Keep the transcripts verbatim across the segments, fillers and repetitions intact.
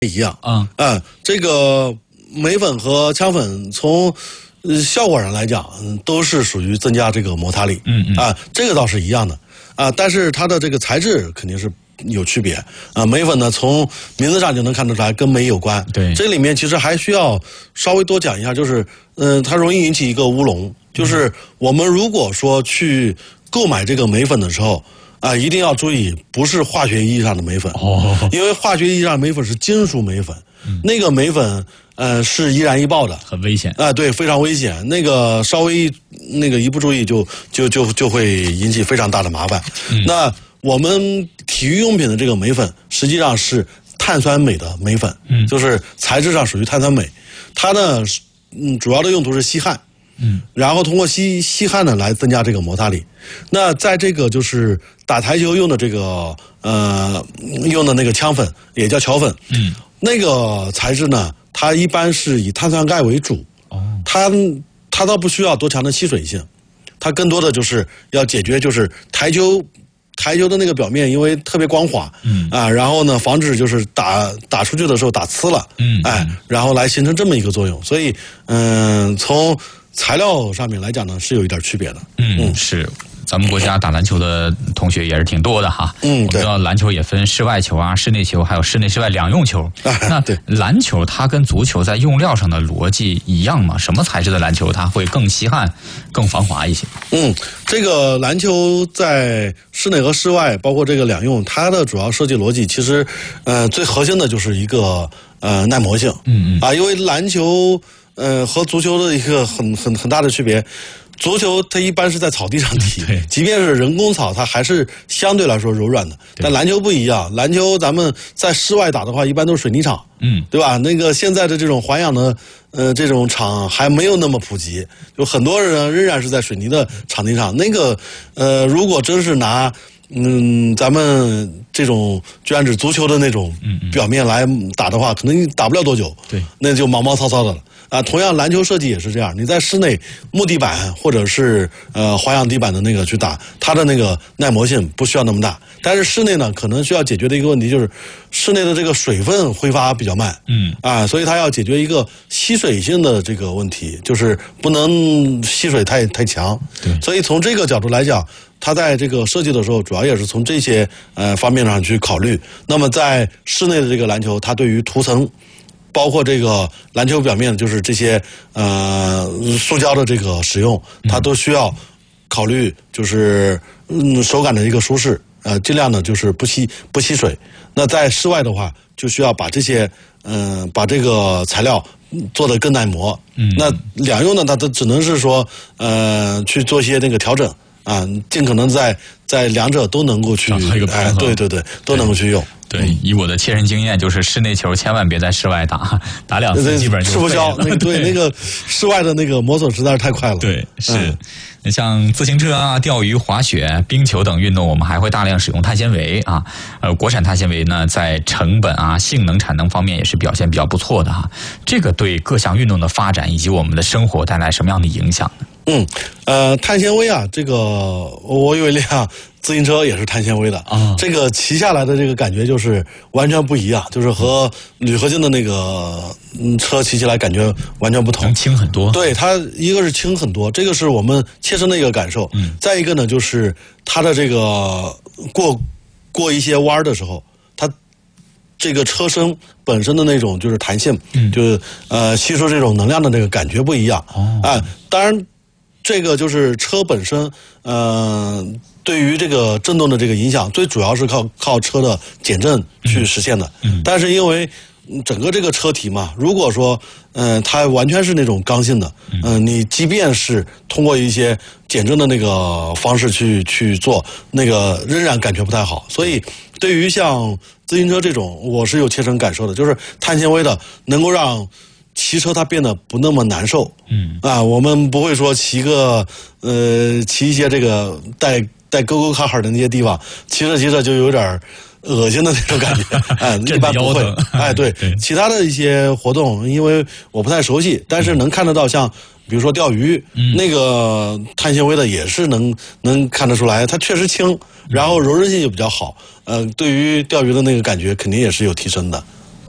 一样啊， 嗯、呃，这个镁粉和羟粉从呃效果上来讲，嗯，都是属于增加这个摩擦力， 嗯嗯啊，这个倒是一样的啊，但是它的这个材质肯定是有区别啊。镁粉呢，从名字上就能看得出来跟镁有关， 对， 这里面其实还需要稍微多讲一下，就是嗯、呃，它容易引起一个乌龙，就是我们如果说去购买这个镁粉的时候。啊，一定要注意，不是化学意义上的镁粉哦， 因为化学意义上的镁粉是金属镁粉，嗯、那个镁粉呃是易燃易爆的， 很危险啊，对，非常危险。那个稍微那个一不注意就就就就会引起非常大的麻烦。嗯、那我们体育用品的这个镁粉实际上是碳酸镁的镁粉，嗯，就是材质上属于碳酸镁，它呢嗯主要的用途是吸汗。嗯，然后通过吸吸汗呢来增加这个摩擦力。那在这个就是打台球用的这个呃用的那个羟粉，也叫桥粉，嗯，那个材质呢，它一般是以碳酸钙为主，哦，它它倒不需要多强的吸水性，它更多的就是要解决就是台球。台球的那个表面因为特别光滑，嗯啊，然后呢，防止就是打打出去的时候打呲了，嗯，哎，然后来形成这么一个作用。所以，嗯，从材料上面来讲呢，是有一点区别的。 嗯，嗯是。咱们国家打篮球的同学也是挺多的哈。嗯，我们知道篮球也分室外球啊、室内球，还有室内室外两用球。那篮球它跟足球在用料上的逻辑一样吗？什么材质的篮球它会更吸汗、更防滑一些？ 嗯，这个篮球在室内和室外，包括这个两用，它的主要设计逻辑其实，呃，最核心的就是一个呃耐磨性。嗯嗯。啊，因为篮球呃和足球的一个很很很大的区别。足球它一般是在草地上踢，即便是人工草，它还是相对来说柔软的。但篮球不一样，篮球咱们在室外打的话，一般都是水泥场，嗯，对吧？那个现在的这种环氧的呃这种场还没有那么普及，有很多人仍然是在水泥的场地上。那个呃，如果真是拿嗯咱们这种就按指足球的那种表面来打的话，可能打不了多久，对，那就毛毛糙糙的了。啊，同样篮球设计也是这样，你在室内木地板或者是呃滑氧地板的那个去打，它的那个耐磨性不需要那么大。但是室内呢，可能需要解决的一个问题就是室内的这个水分挥发比较慢，嗯，啊，所以它要解决一个吸水性的这个问题，就是不能吸水太太强。对，所以从这个角度来讲，它在这个设计的时候，主要也是从这些呃方面上去考虑。那么在室内的这个篮球，它对于涂层。包括这个篮球表面，就是这些呃塑胶的这个使用，它都需要考虑，就是嗯手感的一个舒适，呃尽量呢就是不吸不吸水。那在室外的话，就需要把这些嗯、呃、把这个材料做得更耐磨。嗯，那两用呢，它都只能是说呃去做一些那个调整啊，尽可能在在两者都能够去哎，对对对，都能够去用。 对，以我的切身经验，就是室内球千万别在室外打，打两次基本上就吃不消。那个对，那个室外的那个磨损实在是太快了。 对，是。那、嗯、像自行车啊、钓鱼、滑雪、冰球等运动，我们还会大量使用碳纤维啊。呃，国产碳纤维呢，在成本啊、性能、产能方面也是表现比较不错的哈。这个对各项运动的发展以及我们的生活带来什么样的影响呢？ 嗯，呃，碳纤维啊，这个我以为辆自行车也是碳纤维的啊，这个骑下来的这个感觉就是完全不一样，就是和铝合金的那个嗯车骑起来感觉完全不同， 能轻很多。 对，它一个是轻很多，这个是我们切身的一个感受。嗯，再一个呢，就是它的这个过过一些弯的时候，它这个车身本身的那种就是弹性，嗯，就是呃吸收这种能量的那个感觉不一样。哦，啊，当然。这个就是车本身，呃，对于这个震动的这个影响，最主要是靠靠车的减震去实现的。嗯，但是因为整个这个车体嘛，如果说，嗯、呃，它完全是那种刚性的，嗯、呃，你即便是通过一些减震的那个方式去去做，那个仍然感觉不太好。所以，对于像自行车这种，我是有切身感受的，就是碳纤维的能够让。骑车它变得不那么难受，嗯啊，我们不会说骑个呃骑一些这个带带沟沟坎坎的那些地方，骑着骑着就有点恶心的那种感觉，哎，一般不会，哎，对，其他的一些活动，因为我不太熟悉，但是能看得到像。比如说钓鱼，嗯、那个碳纤维的也是能能看得出来，它确实轻，然后柔韧性也比较好，呃，对于钓鱼的那个感觉肯定也是有提升的。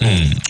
嗯，